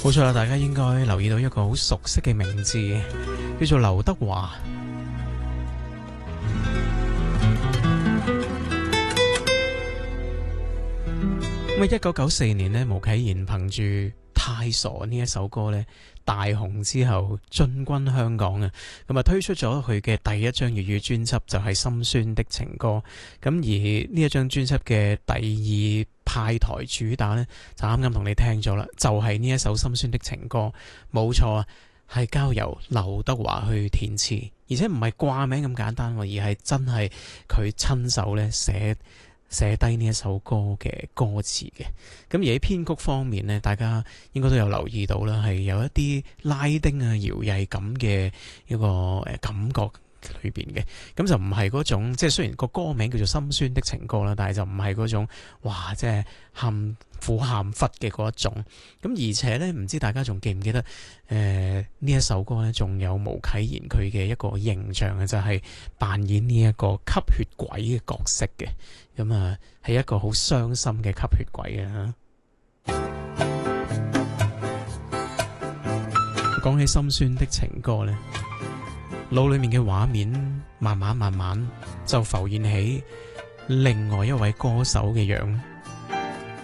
冇錯啦，大家應該留意到一個好熟悉嘅名字，叫做劉德華。咁啊，1994年呢，巫啟賢憑住《太傻》呢一首歌呢大紅之後，進軍香港啊！咁啊，推出咗佢嘅第一張粵語專輯，就係《心酸的情歌》。咁而呢一張專輯嘅第二派台主打呢，就啱啱同你聽咗啦，就係呢一首《心酸的情歌》，冇錯啊，係交由劉德華去填詞，而且唔係掛名咁簡單，而係真係佢親手呢寫低呢一首歌嘅歌詞嘅。咁而喺編曲方面呢，大家應該都有留意到啦，係有一啲拉丁啊、搖曳感嘅一個感覺裏邊嘅。咁就唔係嗰種，即係雖然個歌名叫做心酸的情歌啦，但係就唔係嗰種哇，即係喊苦喊忽嘅嗰一種。咁而且呢，唔知大家仲記唔記得呢一首歌呢，仲有巫啟賢佢嘅一個形象嘅，就係扮演呢一個吸血鬼嘅角色嘅。咁啊，係一個好傷心嘅吸血鬼啊！講起心酸的情歌呢，腦裏面嘅畫面慢慢就浮現起另外一位歌手嘅樣。